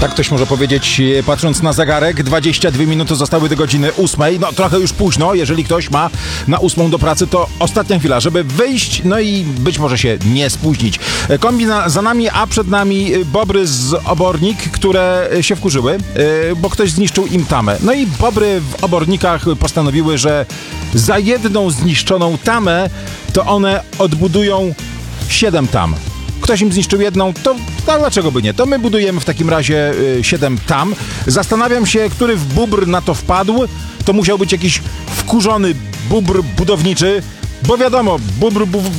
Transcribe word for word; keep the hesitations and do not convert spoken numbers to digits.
Tak ktoś może powiedzieć, patrząc na zegarek. dwadzieścia dwie minuty zostały do godziny ósmej. No trochę już późno, jeżeli ktoś ma na ósmą do pracy, to ostatnia chwila, żeby wyjść, no i być może się nie spóźnić. Kombi na, za nami, a przed nami bobry z obornik, które się wkurzyły, bo ktoś zniszczył im tamę. No i bobry w obornikach postanowiły, że za jedną zniszczoną tamę to one odbudują siedem tam. Ktoś im zniszczył jedną, to a dlaczego by nie? To my budujemy w takim razie y, siedem tam. Zastanawiam się, który w bóbr na to wpadł. To musiał być jakiś wkurzony bóbr budowniczy, bo wiadomo, bóbr bu-